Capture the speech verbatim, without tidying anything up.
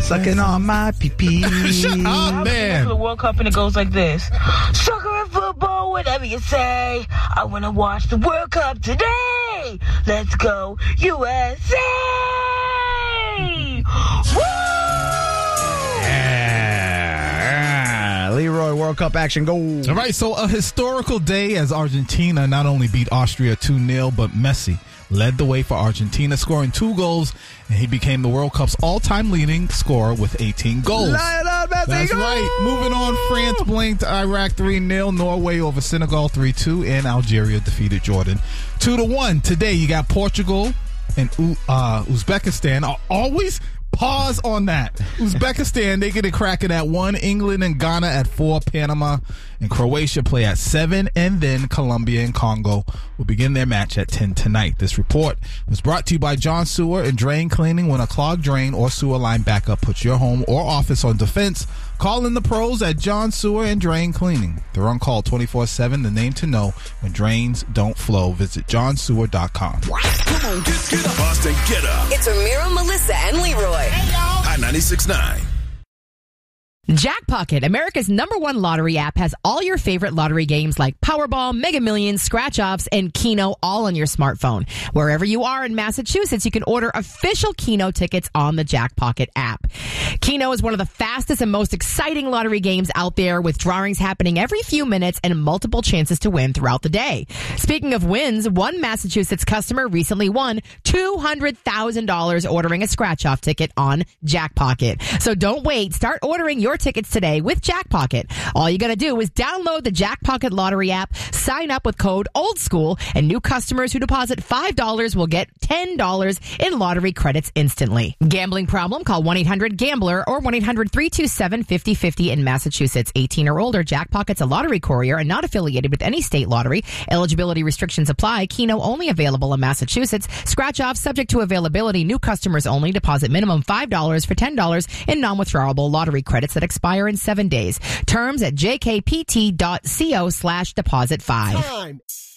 sucking on my pee-pee. Shut up, man. The World Cup and it goes like this. Soccer and football, whatever you say. I want to watch the World Cup today. Let's go U S A! Woo! Yeah. Leroy, World Cup action, go. All right, so a historical day as Argentina not only beat Austria two nil, but Messi led the way for Argentina, scoring two goals, and he became the World Cup's all-time leading scorer with eighteen goals. Lionel Messi, That's go! right. Moving on, France blanked Iraq three nil, Norway over Senegal three two, and Algeria defeated Jordan two to one. Today, you got Portugal and uh, Uzbekistan. Are always pause on that. Uzbekistan, they get a cracking at one. England and Ghana at four. Panama and Croatia play at seven. And then Colombia and Congo will begin their match at ten tonight. This report was brought to you by John Sewer and Drain Cleaning. When a clogged drain or sewer line backup puts your home or office on defense, call in the pros at John Sewer and Drain Cleaning. They're on call twenty-four seven. The name to know when drains don't flow. Visit john sewer dot com. Come on, get, get up. Boston, get up. It's Ramiro, Melissa, and Leroy. Hot ninety-six point nine. Jackpocket, America's number one lottery app, has all your favorite lottery games like Powerball, Mega Millions, Scratch-Offs, and Keno all on your smartphone. Wherever you are in Massachusetts, you can order official Keno tickets on the Jackpocket app. Keno is one of the fastest and most exciting lottery games out there, with drawings happening every few minutes and multiple chances to win throughout the day. Speaking of wins, one Massachusetts customer recently won two hundred thousand dollars ordering a Scratch-Off ticket on Jackpocket. So don't wait. Start ordering your tickets today with Jackpocket. All you got to do is download the Jackpocket lottery app, sign up with code OLDSCHOOL, and new customers who deposit five dollars will get ten dollars in lottery credits instantly. Gambling problem? Call one eight hundred gambler or one eight hundred three two seven five zero five zero in Massachusetts. eighteen or older. Jackpocket's a lottery courier and not affiliated with any state lottery. Eligibility restrictions apply. Keno only available in Massachusetts. Scratch off subject to availability. New customers only. Deposit minimum five dollars for ten dollars in non-withdrawable lottery credits that expire in seven days. Terms at jkpt.co slash deposit five. Time.